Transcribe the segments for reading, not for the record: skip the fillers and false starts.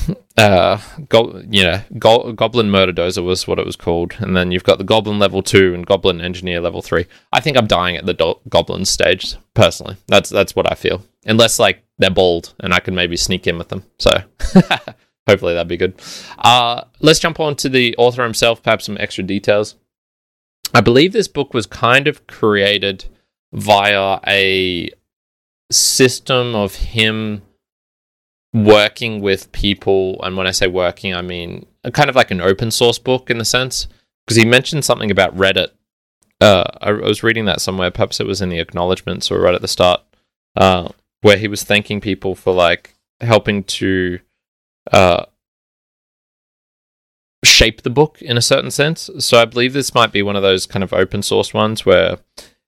Goblin Murder Dozer was what it was called, and then you've got the Goblin Level 2 and Goblin Engineer Level 3. I think I'm dying at the Goblin stage, personally. That's what I feel. Unless, like, they're bald, and I can maybe sneak in with them. So, hopefully that'd be good. Let's jump on to the author himself, perhaps some extra details. I believe this book was kind of created via a system of him working with people, and when I say working, I mean kind of like an open source book in a sense, because he mentioned something about Reddit. I was reading that somewhere, perhaps it was in the acknowledgements or right at the start, where he was thanking people for like helping to shape the book in a certain sense. So I believe this might be one of those kind of open source ones where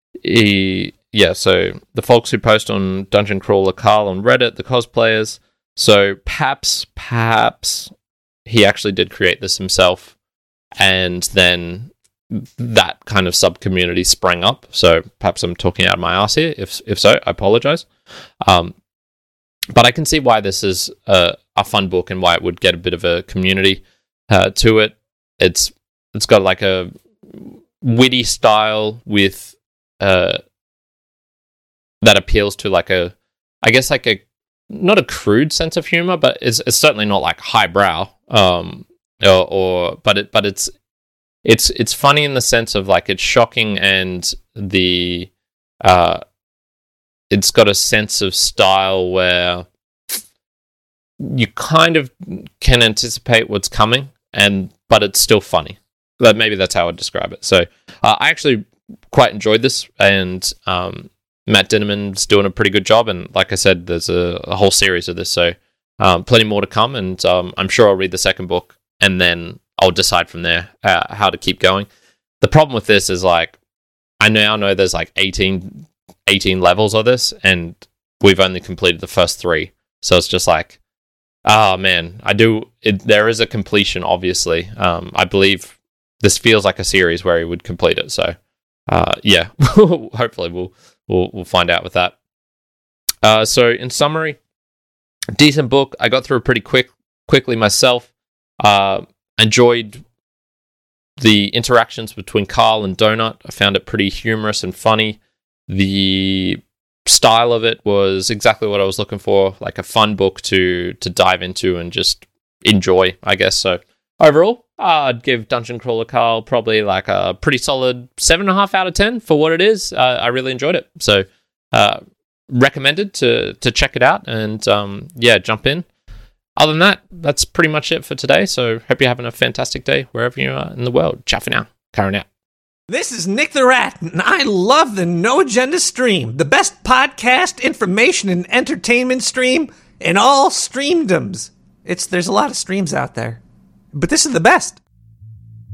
so the folks who post on Dungeon Crawler Carl on Reddit, the cosplayers. So perhaps he actually did create this himself, and then that kind of sub-community sprang up. So perhaps I'm talking out of my ass here. If so, I apologize. But I can see why this is a fun book and why it would get a bit of a community to it. It's got like a witty style with that appeals to like a not a crude sense of humor, but it's certainly not like highbrow. But it's funny in the sense of like it's shocking, and it's got a sense of style where you kind of can anticipate what's coming, but it's still funny. But maybe that's how I'd describe it. So I actually quite enjoyed this, and Matt Dinniman's doing a pretty good job. And like I said, there's a whole series of this, so plenty more to come. And I'm sure I'll read the second book, and then I'll decide from there how to keep going. The problem with this is like I now know there's like 18 levels of this, and we've only completed the first 3. So it's just like, oh man, there is a completion, obviously. I believe this feels like a series where he would complete it. So hopefully we'll find out with that. So in summary, decent book. I got through it pretty quickly myself. Enjoyed the interactions between Carl and Donut. I found it pretty humorous and funny. The style of it was exactly what I was looking for, like a fun book to dive into and just enjoy, I guess. So overall, I'd give Dungeon Crawler Carl probably like a pretty solid 7.5 out of 10 for what it is. I really enjoyed it. So recommended to check it out and jump in. Other than that, that's pretty much it for today. So hope you're having a fantastic day wherever you are in the world. Ciao for now. Karen out. This is Nick the Rat, and I love the No Agenda stream, the best podcast, information, and entertainment stream in all streamdoms. There's a lot of streams out there, but this is the best.